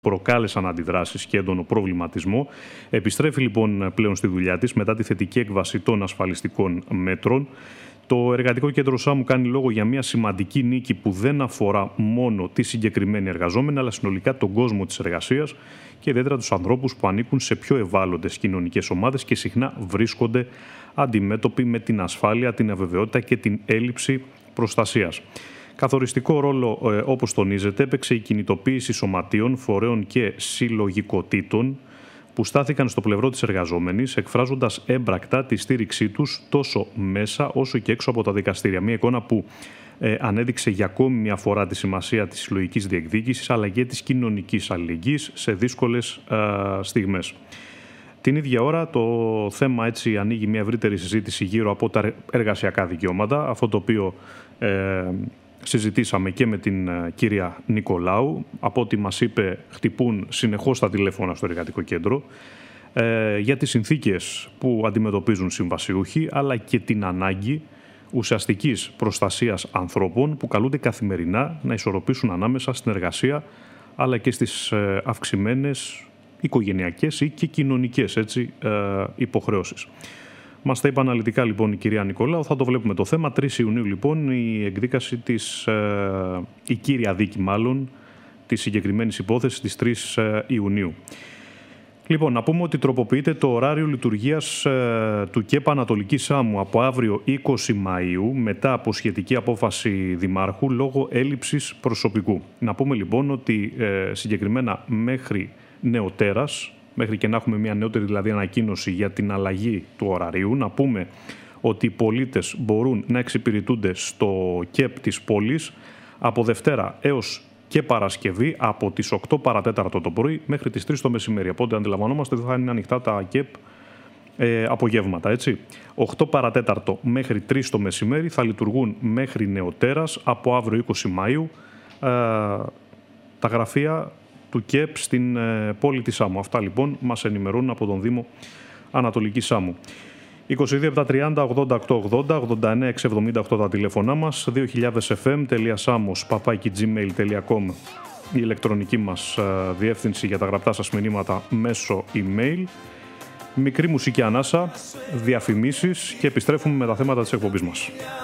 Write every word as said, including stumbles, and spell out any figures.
προκάλεσαν αντιδράσεις και έντονο προβληματισμό. Επιστρέφει λοιπόν πλέον στη δουλειά της μετά τη θετική έκβαση των ασφαλιστικών μέτρων. Το Εργατικό Κέντρο ΣΑΜΟΥ κάνει λόγο για μια σημαντική νίκη που δεν αφορά μόνο τη συγκεκριμένη εργαζόμενη, αλλά συνολικά τον κόσμο της εργασίας και ιδιαίτερα τους ανθρώπους που ανήκουν σε πιο ευάλωτες κοινωνικές ομάδες και συχνά βρίσκονται αντιμέτωποι με την ασφάλεια, την αβεβαιότητα και την έλλειψη προστασίας. Καθοριστικό ρόλο, ε, όπως τονίζεται, έπαιξε η κινητοποίηση σωματείων, φορέων και συλλογικοτήτων που στάθηκαν στο πλευρό της εργαζόμενης, εκφράζοντας έμπρακτα τη στήριξή τους τόσο μέσα όσο και έξω από τα δικαστήρια. Μια εικόνα που ε, ανέδειξε για ακόμη μια φορά τη σημασία της συλλογικής διεκδίκησης αλλά και της κοινωνικής αλληλεγγύης σε δύσκολες ε, στιγμές. Την ίδια ώρα το θέμα έτσι ανοίγει μια ευρύτερη συζήτηση γύρω από τα εργασιακά δικαιώματα, αυτό το οποίο ε, συζητήσαμε και με την uh, κυρία Νικολάου. Από ό,τι μας είπε, χτυπούν συνεχώς τα τηλέφωνα στο Εργατικό Κέντρο ε, για τις συνθήκες που αντιμετωπίζουν συμβασιούχοι, αλλά και την ανάγκη ουσιαστικής προστασίας ανθρώπων που καλούνται καθημερινά να ισορροπήσουν ανάμεσα στην εργασία, αλλά και στις ε, αυξημένες οικογενειακές ή και κοινωνικές έτσι, ε, υποχρεώσεις. Μας τα είπε αναλυτικά λοιπόν η κυρία Νικολάου, θα το βλέπουμε το θέμα. τρεις Ιουνίου λοιπόν η εκδίκαση της, ε, η κύρια δίκη μάλλον, της συγκεκριμένης υπόθεσης της τρεις Ιουνίου. Λοιπόν, να πούμε ότι τροποποιείται το ωράριο λειτουργίας ε, του ΚΕΠ Ανατολική Σάμου από αύριο είκοσι Μαΐου μετά από σχετική απόφαση Δημάρχου λόγω έλλειψης προσωπικού. Να πούμε λοιπόν ότι ε, συγκεκριμένα μέχρι νεοτέρας, μέχρι και να έχουμε μια νεότερη δηλαδή ανακοίνωση για την αλλαγή του ωραρίου, να πούμε ότι οι πολίτες μπορούν να εξυπηρετούνται στο ΚΕΠ της πόλης από Δευτέρα έως και Παρασκευή από τις οκτώ παρατέταρτο το πρωί μέχρι τις τρεις το μεσημέρι. Οπότε αντιλαμβανόμαστε ότι θα είναι ανοιχτά τα ΚΕΠ ε, απογεύματα, έτσι. οκτώ παρατέταρτο μέχρι τρεις το μεσημέρι θα λειτουργούν μέχρι νεοτέρας από αύριο είκοσι Μαΐου ε, τα γραφεία του ΚΕΠ στην ε, πόλη της Σάμου. Αυτά λοιπόν μας ενημερώνουν από τον Δήμο Ανατολική Σάμου. είκοσι δύο επτακόσια τριάντα ογδόντα οκτώ ογδόντα, ογδόντα εννέα εξακόσια εβδομήντα οκτώ τα τηλέφωνά μας, δύο χιλιάδες εφ εμ τελεία samos παπάκι gmail τελεία com η ηλεκτρονική μας ε, διεύθυνση για τα γραπτά σας μηνύματα μέσω email. Μικρή μουσική ανάσα, διαφημίσεις και επιστρέφουμε με τα θέματα της εκπομπής μας.